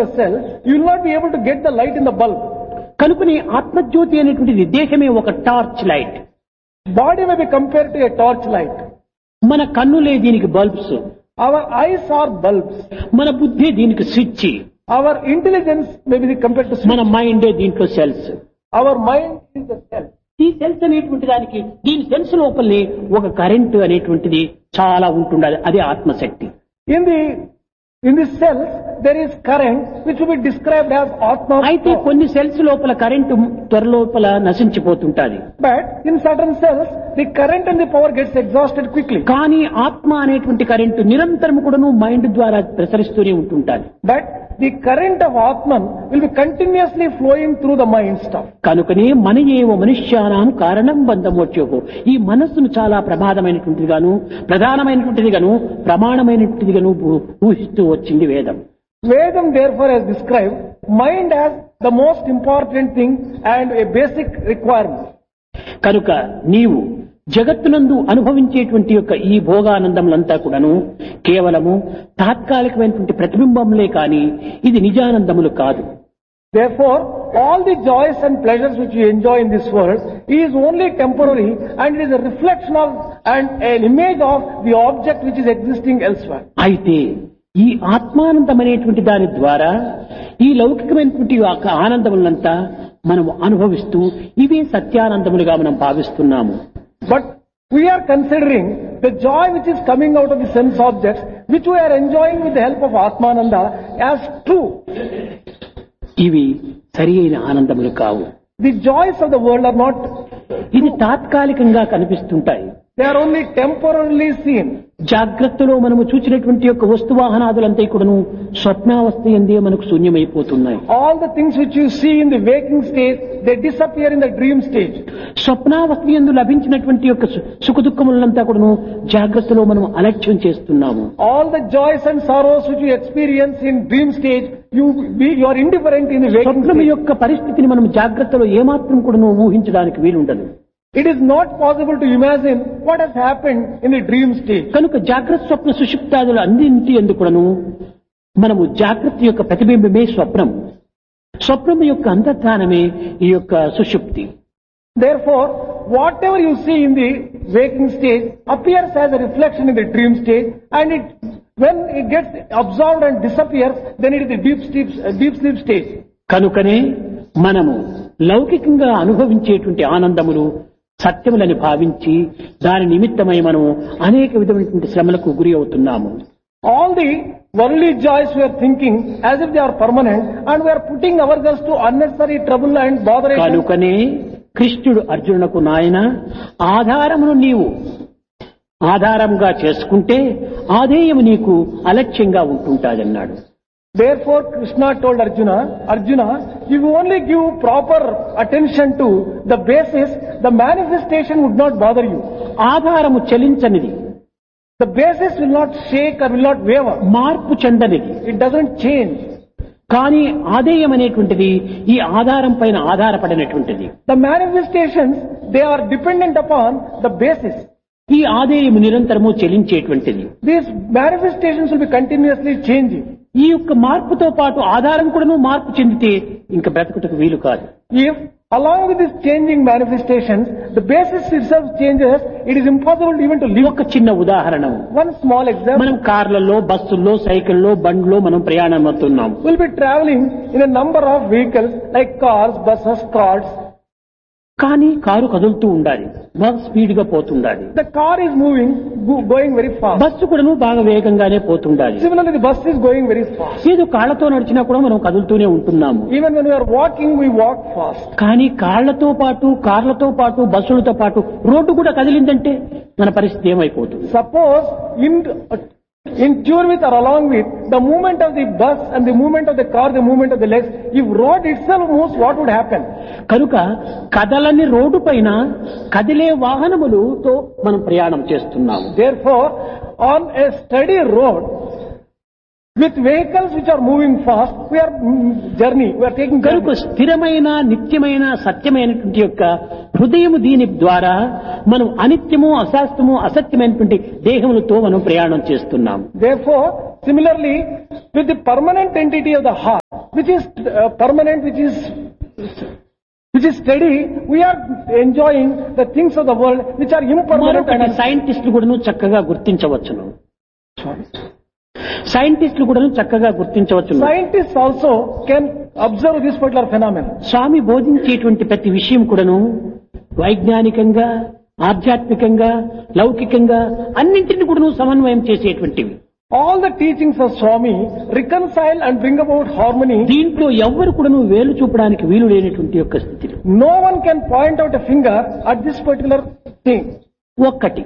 the cell, you will not be able to get the light in the bulb. కనుకని ఆత్మజ్యోతి అనేటువంటిది దేహమే ఒక torch light. Body may be compared to a torch light. మన కన్నులే దీనికి bulbs, Our eyes are bulbs. మన బుద్ధి దీనికి switch, Our intelligence may be compared to మన switch. మైండే దీంట్లో cells. Our mind is the cell. ఈ సెల్స్ అనేటువంటి దానికి దీని సెల్స్ లోపలనే ఒక కరెంటు అనేటువంటిది చాలా ఉంటుండాలి, అదే ఆత్మశక్తి. In the cells, there is current which will be described as Atma. అయితే కొన్ని సెల్స్ లోపల కరెంటు త్వర లోపల నశించిపోతుంటాది. But in certain cells, the current and the power gets exhausted quickly. కానీ ఆత్మ అనేటువంటి కరెంటు నిరంతరం కూడాను మైండ్ ద్వారా ప్రసరిస్తూనే ఉంటుంటాది. But the current of Atman will be continuously flowing through the mind stuff. కనుకనే మన ఏవ మనుష్యానాం కారణం బంధమోచ్యోగో, ఈ మనస్సును చాలా ప్రమాదమైనటువంటిదిగాను ప్రధానమైనటువంటిదిగాను ప్రమాణమైనటువంటిదిగాను ఊహిస్తూ వచ్చింది వేదం. Vedam therefore has described mind as the most important thing and a basic requirement. కనుక నీవు జగత్తునందు అనుభవించేటువంటి యొక్క ఈ భోగానందములంతా కూడాను కేవలము తాత్కాలికమైనటువంటి ప్రతిబింబంలే కాని ఇది నిజానందములు కాదు. Therefore, all the joys and pleasures which you enjoy in this world is only temporary and it is a reflection of and an image of the object which is existing elsewhere. అయితే ఈ ఆత్మానందం అనేటువంటి దాని ద్వారా ఈ లౌకికమైనటువంటి యొక్క ఆనందములంతా మనం అనుభవిస్తూ ఇవే సత్యానందములుగా మనం భావిస్తున్నాము. But we are considering the joy which is coming out of the sense objects which we are enjoying with the help of Atmananda as true. ఇవి సరి అయిన ఆనందములు కావు. The joys of the world are not, ఇది తాత్కాలికంగా కనిపిస్తుంటాయి. they are only temporarily seen. జాగ్రత్తలో మనము చూసినటువంటి యొక్క వస్తువాహనాదులంతా కూడాను స్వప్నావస్థ ఎందే మనకు శూన్యమైపోతున్నాయి. All the things which you see in the waking stage, they disappear in the dream stage. స్వప్నావస్థ యందు లభించినటువంటి యొక్క సుఖదుఖములంతా కూడాను జాగ్రత్తలో మనం అలక్ష్యం చేస్తున్నాము. All the joys and sorrows which you experience in dream stage, you are indifferent in the waking స్వప్నం stage. యొక్క పరిస్థితిని మనం జాగ్రత్తలో ఏమాత్రం కూడాను ఊహించడానికి వీలుండదు. It is not possible to imagine what has happened in the dream stage. కనుక జాగ్రత్త స్వప్న సుషుప్తాదులు అన్నింటి ఎందుకు కూడాను మనము జాగ్రత్త యొక్క ప్రతిబింబమే స్వప్నం, స్వప్నం యొక్క అంతర్ధానమే ఈ యొక్క సుషుప్తి. Therefore, whatever you see in the waking stage appears as a reflection in the dream stage, and when it gets absorbed and disappears, then it is the deep sleep stage. కనుకనే మనము లౌకికంగా అనుభవించేటువంటి ఆనందములు సత్యములని భావించి దాని నిమిత్తమై మనము అనేక విధమైనటువంటి శ్రమలకు గురి అవుతున్నాము. All the worldly joys we are thinking as if they are permanent, and we are putting ourselves to unnecessary trouble and botheration. కనుకనే కృష్ణుడు అర్జునునకు నాయన ఆధారమును నీవు ఆధారంగా చేసుకుంటే ఆధేయము నీకు అలక్ష్యంగా ఉంటుంటాదన్నాడు. Therefore, Krishna told Arjuna, if you only give proper attention to the basis, the manifestation would not bother you. ఆధారము చలించనిది, The basis will not shake or will not waver. మార్పు చెందనిది. It doesn't change. కానీ ఆధేయం అనేటువంటిది ఈ ఆధారం పైన ఆధారపడినటువంటిది. The manifestations, they are dependent upon the basis. ఈ ఆధేయము నిరంతరము చెలించేటువంటిది. These manifestations will be continuously changing. ఈ యొక్క మార్పుతో పాటు ఆధారం కూడాను మార్పు చెందితే ఇంకా బ్రతుకుటకు వీలు కాదు. If along with these changing manifestations, the basis itself changes, it is impossible even to live. ఒక చిన్న ఉదాహరణ, One small example. మనం కార్లలో, బస్సుల్లో, సైకిల్లో, బండ్లో మనం ప్రయాణం అవుతున్నాం. We'll be traveling in a number of vehicles like cars, buses, carts. కానీ కారు కదులుతూ ఉండాలి, బాగా స్పీడ్ గా పోతుండాలి. The car is moving, going very fast. Bus కూడాను బాగా వేగంగానే పోతుండాలి. Similarly, the bus is going very fast. ఏదో కాళ్లతో నడిచినా కూడా మనం కదులుతూనే ఉంటున్నాము. Even when we are walking, we walk fast. కానీ కాళ్లతో పాటు, కార్లతో పాటు, బస్సులతో పాటు రోడ్డు కూడా కదిలిందంటే మన పరిస్థితి ఏమైపోతుంది? Suppose in tune with or along with the movement of the bus and the movement of the car, the movement of the legs, if road itself moves, what would happen? కనుక కదలని road పైన కదిలే వాహనములతో మనం ప్రయాణం చేస్తున్నాము. Therefore, on a steady road with vehicles which are moving fast, we are taking కనుక journey. స్థిరమైన నిత్యమైన సత్యమైనటువంటి యొక్క హృదయము దీని ద్వారా మనం అనిత్యము, అశాస్త్రము, అసత్యమైనటువంటి దేహములతో మనం ప్రయాణం చేస్తున్నాము. Therefore, similarly, with the permanent entity of the heart, which is permanent, which is steady, we are enjoying the things of the world which are impermanent. మరొకటి సైంటిస్టులు కూడాను చక్కగా గుర్తించవచ్చును. సైంటిస్టులు కూడాను చక్కగా గుర్తించవచ్చును. Scientists also can observe this particular phenomenon. స్వామి బోధించేటువంటి ప్రతి విషయం కూడాను వైజ్ఞానికంగా, ఆధ్యాత్మికంగా, లౌకికంగా అన్నింటిని కూడాను సమన్వయం చేసేటువంటివి. All the teachings of Swami reconcile and bring about harmony. దీంట్లో ఎవ్వరు కూడాను వేలు చూపడానికి వీలు లేనటువంటి యొక్క స్థితిలో No one can point out a finger at this particular thing. ఒక్కటి,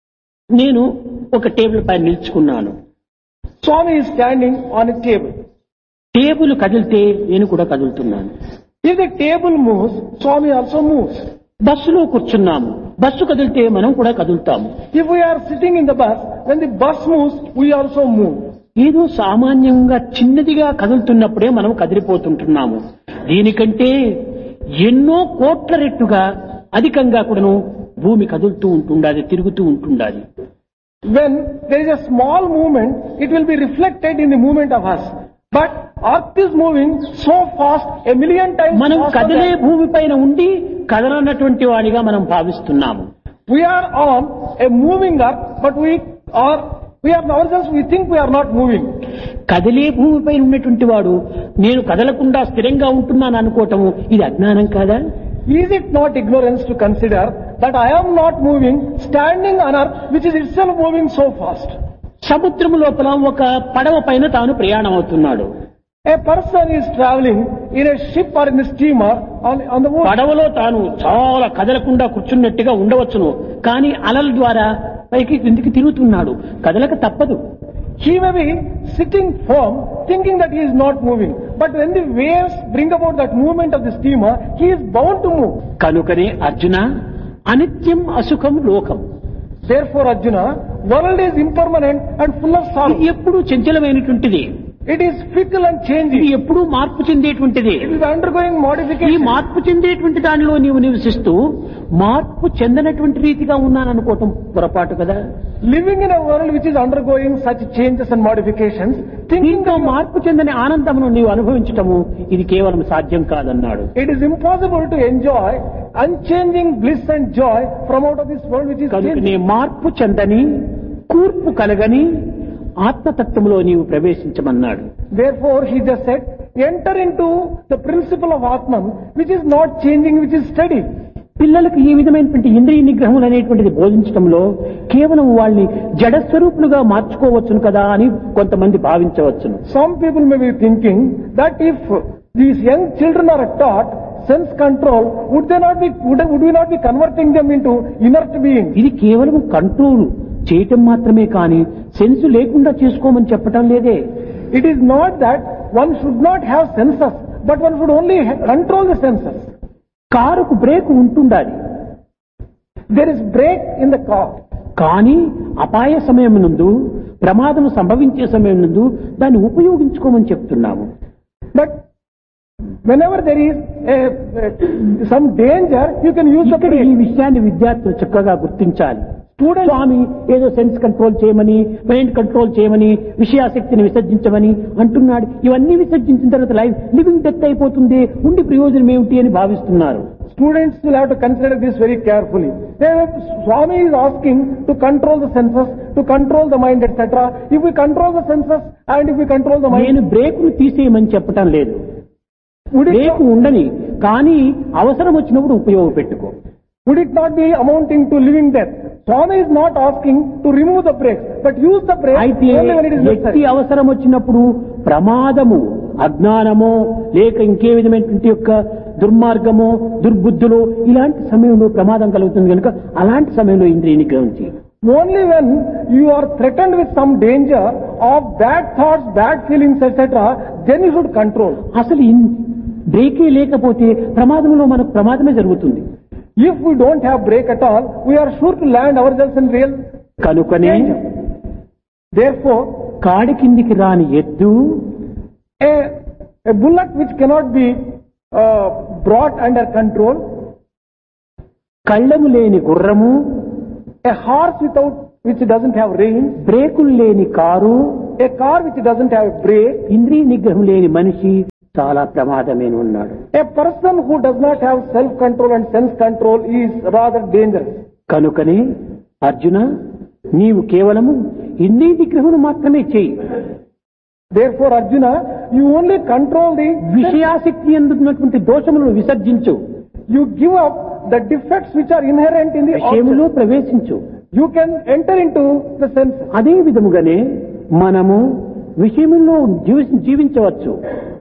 నేను ఒక టేబుల్ పైన నిల్చుకున్నాను. Swami is standing on a table. Table కదిలితే నేను కూడా కదులుతున్నాను. If the table moves, Swami also moves. బస్సులో కూర్చున్నాము, బస్సు కదిలితే మనం కూడా కదులుతాము. If we are sitting in the bus, when the bus moves, we also move. ఏదో సామాన్యంగా చిన్నదిగా కదులుతున్నప్పుడే మనం కదిలిపోతుంటున్నాము. దీనికంటే ఎన్నో కోట్ల రెట్టుగా అధికంగా కూడాను భూమి కదులుతూ ఉంటుండాలి, తిరుగుతూ ఉంటుండాలి. When there is a small movement, it will be reflected in the movement of us. But earth is moving so fast, a million times మనం faster కదిలే than- భూమి పైన ఉండి కదలనటువంటి వాడిగా మనం భావిస్తున్నాము. We are on a moving earth, but we are ourselves, we think we are not moving. కదిలే భూమి పైన ఉన్నటువంటి వాడు నేను కదలకుండా స్థిరంగా ఉంటున్నాను అనుకోవటము ఇది అజ్ఞానం కాదా? Is it not ignorance to consider that I am not moving, standing on earth, which is itself moving so fast? సముద్రము లోపల ఒక పడవ పైన తాను ప్రయాణం అవుతున్నాడు. A person is traveling in a ship or in a steamer on the water. పడవలో తాను చాలా కదలకుండా కూర్చున్నట్టుగా ఉండవచ్చును, కానీ అలల ద్వారా పైకి క్రిందికి తిరుగుతున్నాడు. కదలక తప్పదు. He may be sitting firm, thinking that he is not moving. But when the waves bring about that movement of the steamer, he is bound to move. కనుకనే అర్జున, అనిత్యం అసుఖం లోకం. Therefore, Arjuna, world is impermanent and full of ఇది sorrow. ఎప్పుడూ చంచలమైనటువంటిది. It is fickle and ఇది changing. ఎప్పుడూ మార్పు చెందేటువంటిది. It is undergoing ఈ modification. మార్పు చెందేటువంటి దానిలో నీవు నివసిస్తూ మార్పు చెందనటువంటి రీతిగా ఉన్నాననుకోవటం పొరపాటు కదా. Living in a world which is undergoing such changes and modifications, thinking దీంతో మార్పు చెందని ఆనందమును నీవు అనుభవించటము ఇది కేవలం సాధ్యం కాదన్నాడు. it is impossible to enjoy unchanging bliss and joy from out of this world which is కనుక నీ changing. మార్పు చెందని కూర్పు కలగని ఆత్మతత్వంలో నీవు ప్రవేశించమన్నాడు. Therefore, he just said, enter into the principle of Atman, which is not changing, which is steady. పిల్లలకు ఈ విధమైనటువంటి ఇంద్రియ నిగ్రహం అనేటువంటిది బోధించడంలో కేవలం వాళ్ళని జడస్వరూపులుగా మార్చుకోవచ్చును కదా అని కొంతమంది భావించవచ్చును. Some people may be thinking that if these young children are taught sense control, would we not be converting them into inert beings? ఇది కేవలం కంట్రోల్ చేయటం మాత్రమే కానీ సెన్స్ లేకుండా చేసుకోమని చెప్పటం లేదే. It is not that one should not have senses, but one should only control the senses. కారుకు బ్రేక్ ఉంటుండాలి, There is brake in the car. కానీ అపాయ సమయం నందు, ప్రమాదం సంభవించే సమయం నందు దాన్ని ఉపయోగించుకోమని చెప్తున్నాము. But whenever there is some danger, you can use the ఇక్కడ ఈ brake. విషయాన్ని విద్యార్థులు చక్కగా గుర్తించాలి. స్వామి ఏదో సెన్స్ కంట్రోల్ చేయమని, మైండ్ కంట్రోల్ చేయమని, విషయాశక్తిని విసర్జించమని అంటున్నాడు. ఇవన్నీ విసర్జించిన తర్వాత లైఫ్ లివింగ్ డెత్ అయిపోతుంది, ఉండి ప్రయోజనం ఏమిటి అని భావిస్తున్నారు. Students will have to consider this very carefully. Swami is asking to control the senses, to control the mind, etc. If we control the senses and if we control the mind, నేను బ్రేకును తీసేయమని చెప్పటం లేదు. would break ఉండని, కానీ అవసరం వచ్చినప్పుడు ఉపయోగపెట్టుకో. it not be amounting to living death? Swami is not asking to remove the brake, but use the brake అయితే only when it is వ్యక్తి necessary. అవసరం వచ్చినప్పుడు ప్రమాదము, అజ్ఞానమో లేక ఇంకే విధమైనటువంటి యొక్క దుర్మార్గమో దుర్బుద్ధులు ఇలాంటి సమయంలో ప్రమాదం కలుగుతుంది కనుక అలాంటి సమయంలో ఇంద్రియ నిగ్రహం చేయి. Only when you are threatened with some danger of bad thoughts, bad feelings, etc., then you should control. అసలు బ్రేకే లేకపోతే ప్రమాదంలో మనకు ప్రమాదమే జరుగుతుంది. If we don't have brake at all, we are sure to land ourselves in real కనుకనే danger. Therefore, కాడి కిందికి రాని ఎద్దు, a bullock which cannot be brought under control, కళ్ళము లేని గుర్రము, a horse which doesn't have reins, బ్రేకులు లేని car, a car which doesn't have brake, ఇంద్రియ నిగ్రహం లేని మనిషి చాలా ప్రమాదమేను అన్నాడు. A person who does not have self-control and sense control is rather dangerous. కనుకనే అర్జున, నీవు కేవలము ఇంద్రియ నిగ్రహం మాత్రమే చేయి. Therefore, Arjuna, you only control the విషయాసక్తి ఎందున్నటువంటి దోషములను విసర్జించు. You give up the defects which are inherent in the విషయములో object. ప్రవేశించు. You can enter into the senses. అదే విధముగానే మనము విషయములో జీవించవచ్చు.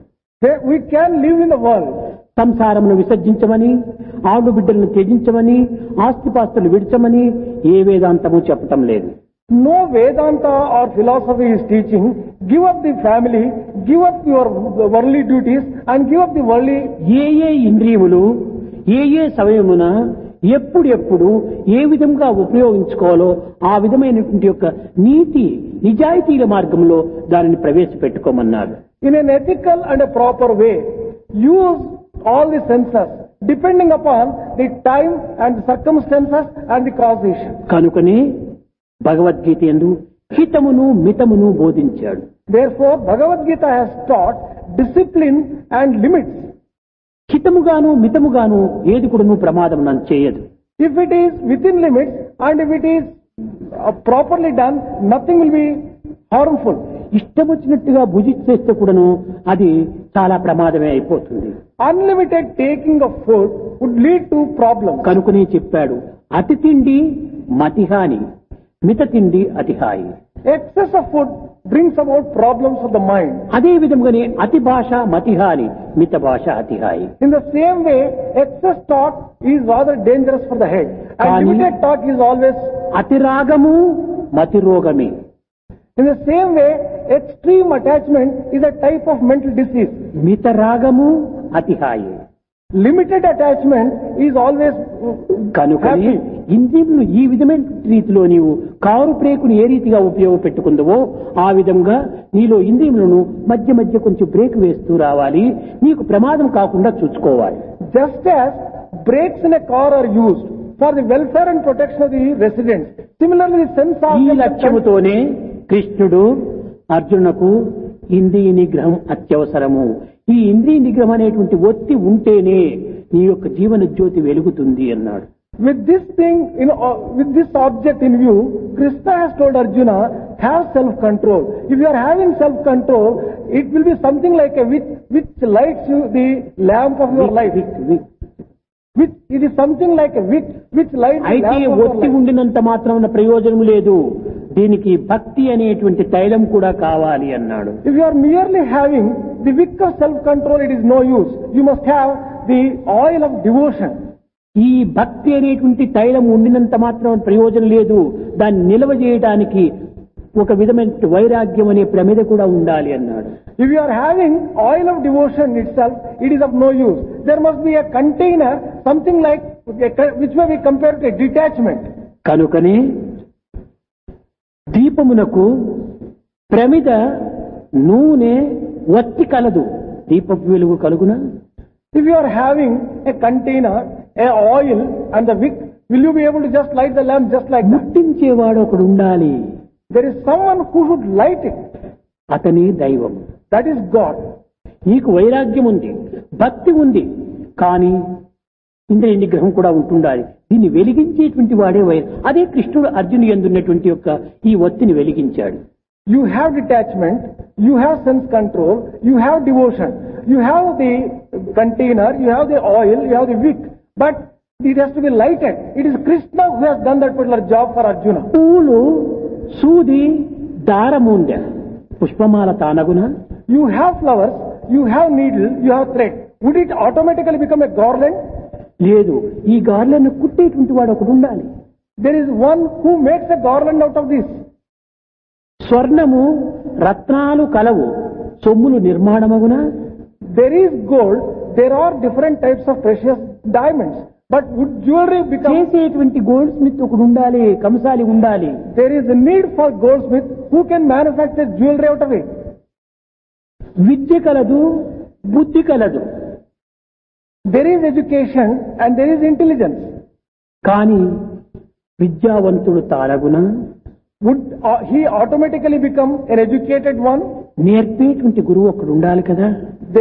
We can live in the world. సంసారమును విసర్జించమని, ఆడు బిడ్డలను త్యజించమని, ఆస్తిపాస్తులు విడిచమని ఏ వేదాంతము చెప్పటం లేదు. No Vedanta or philosophy is teaching, give up the family, give up your worldly duties and give up the worldly. ఏ ఇంద్రియములు ఏ సమయమున ఎప్పుడు ఏ విధంగా ఉపయోగించుకోవాలో ఆ విధమైనటువంటి యొక్క నీతి నిజాయితీల మార్గంలో దానిని ప్రవేశపెట్టుకోమన్నాడు. In an ethical and a proper way, use all the senses depending upon the time and the circumstances and the causation. కనుకనే భగవద్గీత యందు హితమును మితమును బోధించాడు. Therefore, Bhagavad Gita has taught discipline and limits. హితముగాను మితముగాను ఏది కూడాను ప్రమాదం నన్ను చేయదు. If it is within limits and if it is properly done, nothing will be harmful. ఇష్టం వచ్చినట్టుగా భుజించేస్తే కూడాను అది చాలా ప్రమాదమే అయిపోతుంది. Unlimited taking of food would lead to problems. కనుకనే చెప్పాడు, అతి తిండి మతిహాని, మిత తిండి అతిహాయి. Excess of food brings about problems of the mind. అదే విధంగానే అతి భాష మతిహాని, మిత భాష అతిహాయి. In the same way, excess talk is rather dangerous for the head. And limited talk is always. అతి రాగము మతి రోగమే. In the same way, extreme attachment is a type of mental disease. మిత రాగము అతిహాయి. Limited attachment is always కనుకనే ఇంద్రియములు ఈ విధమైన రీతిలో నీవు కారు బ్రేకును ఏ రీతిగా ఉపయోగపెట్టుకుందవో ఆ విధంగా నీలో ఇంద్రియములను మధ్య కొంచెం బ్రేక్ వేస్తూ రావాలి. నీకు ప్రమాదం కాకుండా చూసుకోవాలి. Just as brakes in a car are used for the welfare and protection of the residents, similarly the sense ఈ organs. లక్ష్యముతోనే కృష్ణుడు అర్జునకు ఇంద్రియ నిగ్రహం అత్యవసరము. ఈ ఇంద్రియ నిగ్రహం అనేటువంటి ఒత్తి ఉంటేనే నీ యొక్క జీవన జ్యోతి వెలుగుతుంది అన్నాడు. With this thing, with this object in view, Krishna has told Arjuna, have self-control. If you are having self-control, it will be something like a wick which lights you the lamp of your life. It is something like a wick which lights the అయితే lamp of your ఒత్తి life. ఉండినంత మాత్రమున ప్రయోజనం లేదు. దీనికి భక్తి అనేటువంటి తైలం కూడా కావాలి అన్నాడు. If you are merely having the wick of self-control, it is no use. You must have the oil of devotion. ఈ భక్తి అనేటువంటి తైలం ఉండినంత మాత్రం ప్రయోజనం లేదు. దాన్ని నిల్వ చేయడానికి ఒక విధమైన వైరాగ్యం అనే ప్రమిద కూడా ఉండాలి అన్నాడు. If you are having oil of devotion itself, it is of no use. There must be a container, something like which may be compared to a detachment. కనుకనే దీపమునకు ప్రమిద నూనె వత్తి కలదు, దీపపు వెలుగు కలుగునా? If you are having a container, a oil and the wick, will you be able to just light the lamp just like that? ముట్టించేవాడు ఒకడు ఉండాలి. There is someone who should light it. అతని దైవం. That is God. నీకు వైరాగ్యం ఉంది, భక్తి ఉంది, కానీ ఇంద్రియ నిగ్రహం కూడా ఉంటుండాలి. దీన్ని వెలిగించేటువంటి వాడే అదే కృష్ణుడు అర్జును యందున్నటువంటి యొక్క ఈ ఒత్తిని వెలిగించాడు. You have detachment, you have sense control, you have devotion, you have the container, you have the oil, you have the wick, but it has to be lighted. It is Krishna who has done that particular job for Arjuna. పూలు సూది దారముండె పుష్పమాల తానగున. You have flowers, you have needle, you have thread. Would it automatically become a garland? లేదు, ఈ గార్లను కుట్టేటువంటి వాడు ఒకడు ఉండాలి. There is one who makes a garland out of this. స్వర్ణము రత్నాలు కలవు, సొమ్ములు నిర్మాణమగున. There is gold, there are different types of precious diamonds, but would jewelry become? చేసేటువంటి gold Smith ఒకడు ఉండాలి, కంసాలి ఉండాలి. There is a need for goldsmith who can manufacture jewelry out of it. విద్య కలదు, బుద్ధి కలదు, There is education and there is intelligence. కానీ విద్యావంతుడు తారగున. Would he automatically become an educated one? నేర్పేటువంటి గురువు ఒకడు ఉండాలి కదా. There is need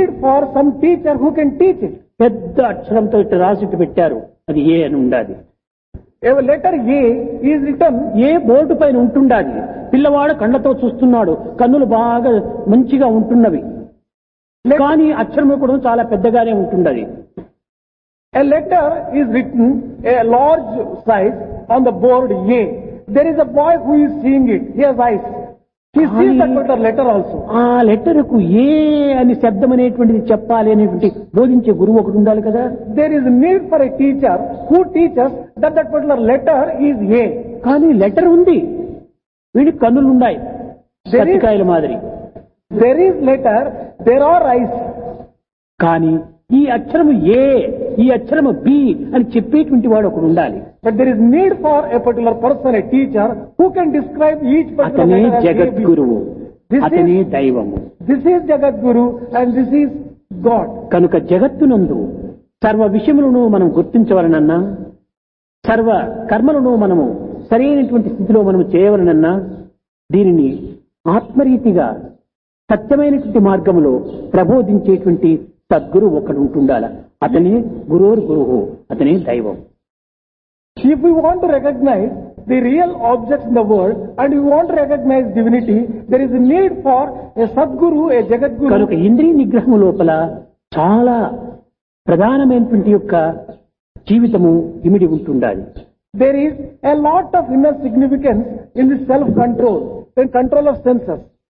need for some teacher who can teach it. పెద్ద అక్షరంతో ఇట్లా రాసిట్టు పెట్టారు, అది ఏ అని ఉండాలి. A letter A is written. A board పైన ఉంటుండాలి. పిల్లవాడు కళ్ళతో చూస్తున్నాడు, కన్నులు బాగా మంచిగా ఉంటున్నవి, కానీ అక్షరము కూడా చాలా పెద్దగానే ఉంటుండది. A letter is written a large size on the board A. There is a boy who is seeing it. He has eyes. He sees that letter also. ఆ లెటర్కు ఏ అని శబ్దం అనేటువంటిది చెప్పాలి అనేటువంటి బోధించే గురువు ఒకడు ఉండాలి కదా. There is a need for a teacher who teaches that particular letter is A. కానీ లెటర్ ఉంది, వీడికి కన్నులు ఉన్నాయి, కత్తికాయల మాదిరి. There is letter, there are eyes. కానీ ఈ అక్షరము ఏ, ఈ అక్షరము బి అని చెప్పేటువంటి వాడు ఒకడు ఉండాలి. But there is need for a particular person, a teacher, who can describe each particular అతనే letter as జగద్గురువు, అతనే దైవము. This is Jagadguru and this is God. కనుక జగత్తునందు సర్వ విషయములను మనం గుర్తించవలనన్నా, సర్వ కర్మలను మనము సరైనటువంటి స్థితిలో మనము చేయవలనన్నా, దీనిని ఆత్మరీతిగా సత్యమైనటువంటి మార్గములో ప్రబోధించేటువంటి సద్గురు ఒకడు ఉంటుండాల. అతనే గురోర్ గురువు, అతనే దైవం. If we want to recognize the real objects in the world and we want to recognize divinity, there is a need for a Sadguru, a Jagadguru. కనుక ఇంద్రియ నిగ్రహము లోపల చాలా ప్రధానమైనటువంటి యొక్క జీవితము ఇమిడి ఉంటుండాలి. There is a lot of inner significance in the self-control, in control of senses.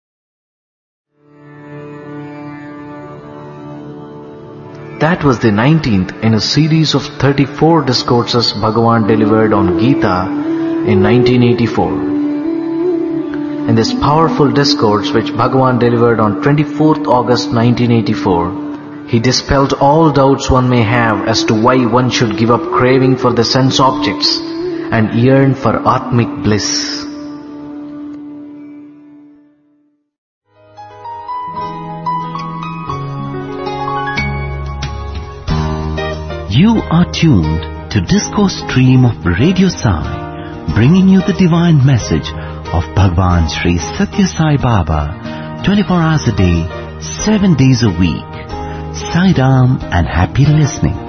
That was the 19th in a series of 34 discourses Bhagavan delivered on Gita in 1984. In this powerful discourse which Bhagavan delivered on 24th August 1984, he dispelled all doubts one may have as to why one should give up craving for the sense objects and yearn for Atmic bliss. You are tuned to Discourse Stream of Radio Sai, bringing you the divine message of Bhagwan Sri Satya Sai Baba, 24 hours a day, 7 days a week. Sai Ram and happy listening.